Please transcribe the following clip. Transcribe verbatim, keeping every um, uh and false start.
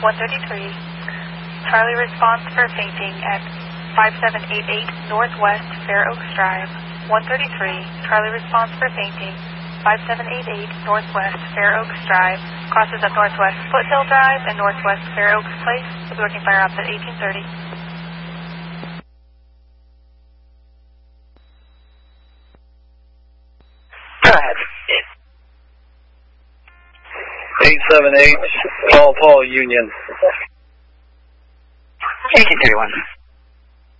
one thirty-three. Charlie responds for fainting at five seven eight eight Northwest Fair Oaks Drive. one thirty-three. Charlie responds for fainting. five seven eight eight Northwest Fair Oaks Drive. Crosses at Northwest Foothill Drive and Northwest Fair Oaks Place. Will be working fire ops at eighteen thirty. Go ahead. eight seven eight, call Paul Union. eighteen thirty-one.